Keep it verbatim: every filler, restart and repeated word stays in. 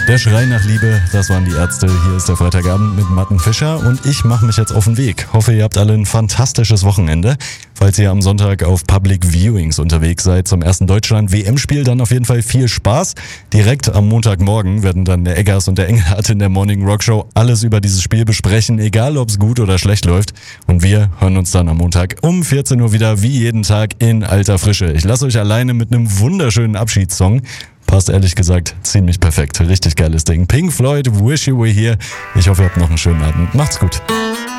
Der Schrei nach Liebe, das waren die Ärzte. Hier ist der Freitagabend mit Matten Fischer und ich mache mich jetzt auf den Weg. Hoffe, ihr habt alle ein fantastisches Wochenende. Falls ihr am Sonntag auf Public Viewings unterwegs seid zum ersten Deutschland-W M-Spiel, dann auf jeden Fall viel Spaß. Direkt am Montagmorgen werden dann der Eggers und der Engelhardt in der Morning Rock Show alles über dieses Spiel besprechen, egal ob es gut oder schlecht läuft. Und wir hören uns dann am Montag um vierzehn Uhr wieder, wie jeden Tag, in alter Frische. Ich lasse euch alleine mit einem wunderschönen Abschiedssong. Passt ehrlich gesagt ziemlich perfekt. Richtig geiles Ding. Pink Floyd, Wish You Were Here. Ich hoffe, ihr habt noch einen schönen Abend. Macht's gut.